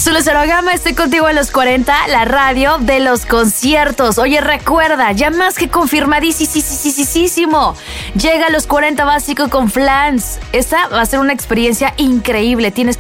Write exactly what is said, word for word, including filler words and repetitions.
Zulu Zero Gama, estoy contigo en los cuarenta, la radio de los conciertos. Oye, recuerda, ya más que confirmadísimo. Llega a los cuarenta básico con Flans. Esta va a ser una experiencia increíble. Tienes